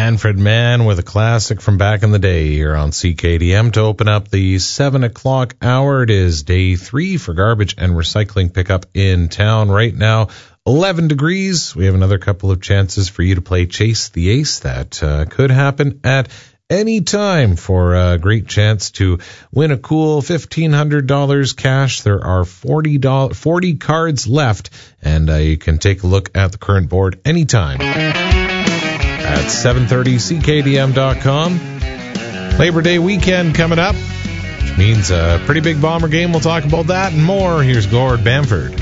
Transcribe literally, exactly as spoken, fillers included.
Manfred Mann with a classic from back in the day here on C K D M to open up the seven o'clock hour. It is day three for garbage and recycling pickup in town right now. eleven degrees. We have another couple of chances for you to play Chase the Ace. That uh, could happen at any time for a great chance to win a cool fifteen hundred dollars cash. There are forty, forty cards left, and uh, you can take a look at the current board anytime at seven thirty C K D M dot com. Labor Day weekend coming up, which means a pretty big Bomber game. We'll talk about that and more. Here's Gord Bamford.